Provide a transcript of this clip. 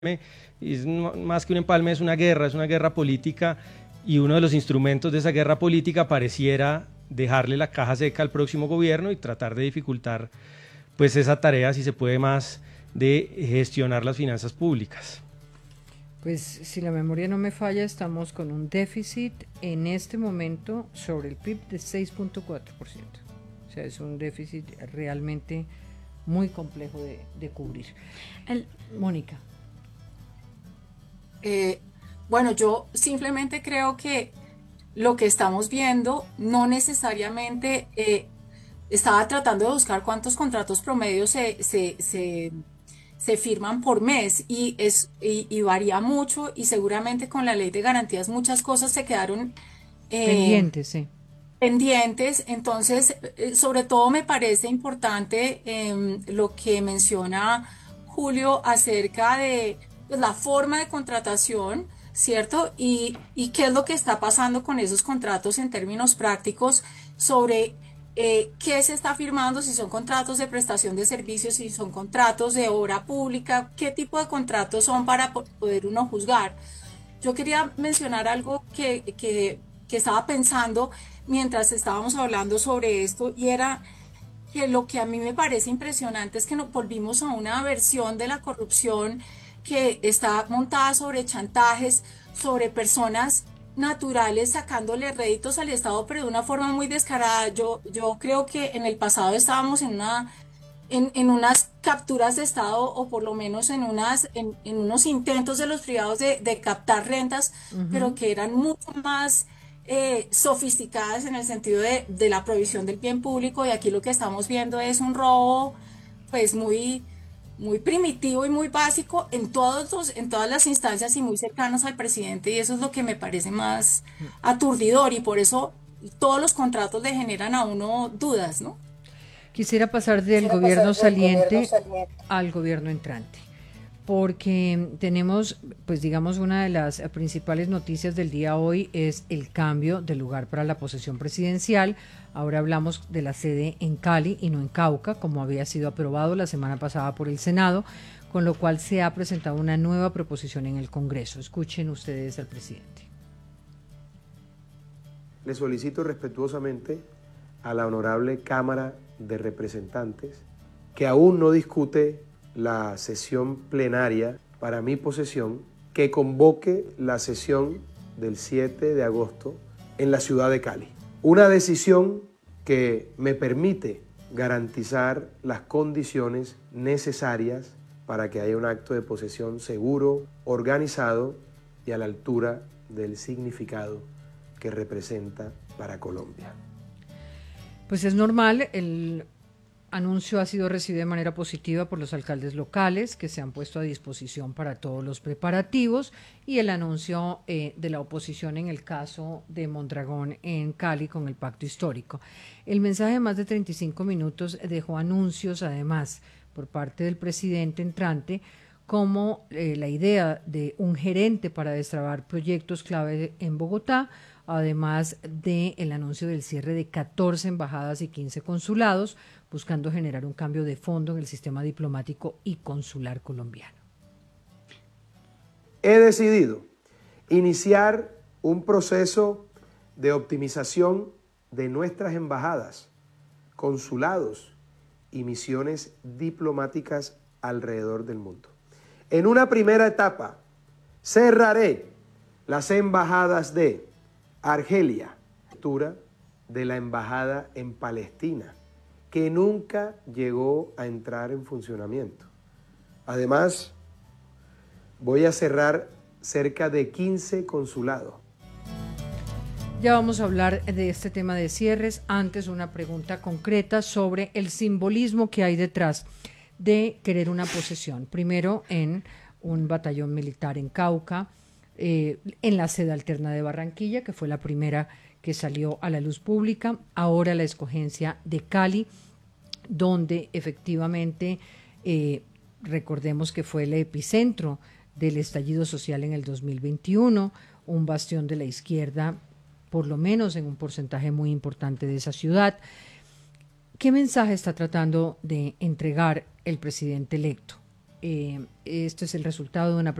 es más que un empalme, es una guerra política, y uno de los instrumentos de esa guerra política pareciera dejarle la caja seca al próximo gobierno y tratar de dificultar pues esa tarea, si se puede más, de gestionar las finanzas públicas. Pues si la memoria no me falla, estamos con un déficit en este momento sobre el PIB de 6.4%. O sea, es un déficit realmente muy complejo de cubrir. Mónica. Bueno, yo simplemente creo que lo que estamos viendo no necesariamente estaba tratando de buscar cuántos contratos promedios se firman por mes y varía mucho, y seguramente con la ley de garantías muchas cosas se quedaron eh, Pendiente, sí. pendientes. Entonces, sobre todo me parece importante lo que menciona Julio acerca de pues, la forma de contratación, ¿cierto? Y qué es lo que está pasando con esos contratos en términos prácticos sobre qué se está firmando, si son contratos de prestación de servicios, si son contratos de obra pública, qué tipo de contratos son para poder uno juzgar. Yo quería mencionar algo que estaba pensando mientras estábamos hablando sobre esto, y era que lo que a mí me parece impresionante es que nos volvimos a una versión de la corrupción que está montada sobre chantajes, sobre personas naturales sacándole réditos al Estado, pero de una forma muy descarada. Yo creo que en el pasado estábamos en unas capturas de Estado, o por lo menos en unos intentos de los privados de captar rentas, pero Uh-huh. que eran mucho más sofisticadas en el sentido de la provisión del bien público, y aquí lo que estamos viendo es un robo pues muy primitivo y muy básico en todas las instancias y muy cercanos al presidente, y eso es lo que me parece más aturdidor, y por eso todos los contratos le generan a uno dudas, ¿no? Quisiera pasar del gobierno saliente al gobierno entrante, porque tenemos, pues digamos, una de las principales noticias del día hoy es el cambio de lugar para la posesión presidencial. Ahora hablamos de la sede en Cali y no en Cauca, como había sido aprobado la semana pasada por el Senado, con lo cual se ha presentado una nueva proposición en el Congreso. Escuchen ustedes al presidente. Le solicito respetuosamente a la honorable Cámara de Representantes, que aún no discute la sesión plenaria para mi posesión, que convoque la sesión del 7 de agosto en la ciudad de Cali. Una decisión que me permite garantizar las condiciones necesarias para que haya un acto de posesión seguro, organizado y a la altura del significado que representa para Colombia. Pues es normal, el anuncio ha sido recibido de manera positiva por los alcaldes locales, que se han puesto a disposición para todos los preparativos, y el anuncio de la oposición en el caso de Mondragón en Cali con el pacto histórico. El mensaje de más de 35 minutos dejó anuncios, además, por parte del presidente entrante, como la idea de un gerente para destrabar proyectos clave en Bogotá, además del anuncio del cierre de 14 embajadas y 15 consulados, buscando generar un cambio de fondo en el sistema diplomático y consular colombiano. He decidido iniciar un proceso de optimización de nuestras embajadas, consulados y misiones diplomáticas alrededor del mundo. En una primera etapa, cerraré las embajadas de Argelia, de la embajada en Palestina, que nunca llegó a entrar en funcionamiento. Además, voy a cerrar cerca de 15 consulados. Ya vamos a hablar de este tema de cierres. Antes, una pregunta concreta sobre el simbolismo que hay detrás de querer una posesión. Primero, en un batallón militar en Cauca, en la sede alterna de Barranquilla, que fue la primera que salió a la luz pública, ahora la escogencia de Cali, donde efectivamente recordemos que fue el epicentro del estallido social en el 2021, un bastión de la izquierda, por lo menos en un porcentaje muy importante de esa ciudad. ¿Qué mensaje está tratando de entregar el presidente electo? esto es el resultado de una